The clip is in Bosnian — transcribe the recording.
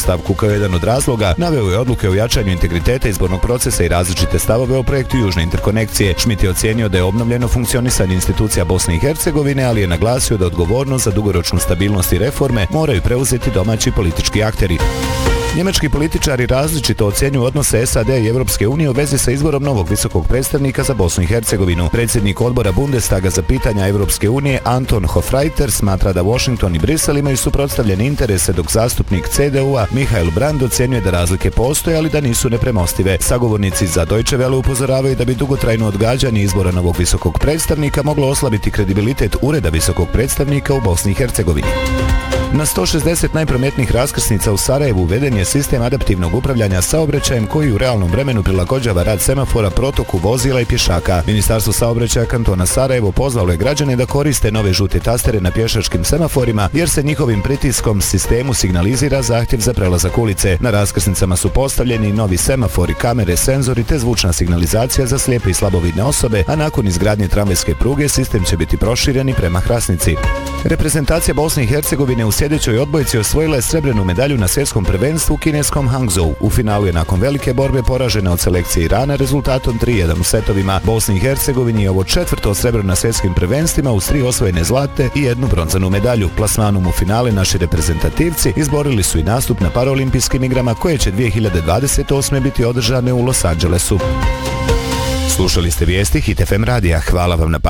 ostavku. Kao jedan od razloga naveo je odluke o jačanju integriteta izbornog procesa i različite stavove o projektu Južne interkonekcije. Schmidt je ocijenio da je obnovljeno funkcionisanje institucija Bosne i Hercegovine, ali je naglasio da odgovornost za dugoročnu stabilnost i reforme moraju preuzeti domaći politički akteri. Njemački političari različito ocjenjuju odnose SAD i Europske unije u vezi sa izborom novog visokog predstavnika za Bosnu i Hercegovinu. Predsjednik odbora Bundestaga za pitanja Europske unije Anton Hofreiter smatra da Washington i Brisel imaju suprotstavljene interese, dok zastupnik CDU-a Michael Brand ocjenjuje da razlike postoje, ali da nisu nepremostive. Sagovornici za Deutsche Welle upozoravaju da bi dugotrajno odgađanje izbora novog visokog predstavnika moglo oslabiti kredibilitet Ureda visokog predstavnika u Bosni i Hercegovini. Na 160 najprometnijih raskrsnica u Sarajevu uveden je sistem adaptivnog upravljanja saobraćajem koji u realnom vremenu prilagođava rad semafora protoku vozila i pješaka. Ministarstvo saobraćaja kantona Sarajevo pozvalo je građane da koriste nove žute tastere na pješačkim semaforima, jer se njihovim pritiskom sistemu signalizira zahtjev za prelazak ulice. Na raskrsnicama su postavljeni novi semafori, kamere, senzori te zvučna signalizacija za slijepe i slabovidne osobe, a nakon izgradnje tramvajske pruge sistem će biti proširen i prema Hrasnici. Reprezentacija Bosne i Hercegovine u sljedećoj odbojci osvojila je srebrnu medalju na svjetskom prvenstvu u kineskom Hangzhou. U finalu je nakon velike borbe poražena od selekcije Irana rezultatom 3:1 u setovima. Bosni i Hercegovini je ovo 4. srebro na svjetskim prvenstvima uz 3 osvojene zlate i 1 bronzanu medalju. Plasmanom u finale naši reprezentativci izborili su i nastup na paraolimpijskim igrama koje će 2028. biti održane u Los Angelesu. Slušali ste vijesti Hit FM radija. Hvala vam na